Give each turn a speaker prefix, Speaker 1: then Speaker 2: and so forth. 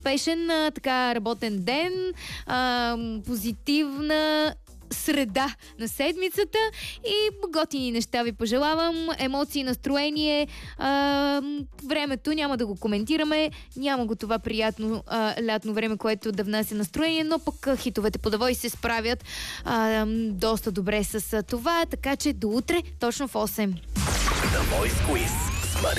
Speaker 1: успешен така работен ден, позитивна среда на седмицата и готини неща ви пожелавам. Емоции, настроение, времето няма да го коментираме, няма го това приятно лятно време, което да внася настроение, но пък хитовете по The Voice се справят доста добре с това, така че до утре точно в 8.
Speaker 2: The Voice Quiz.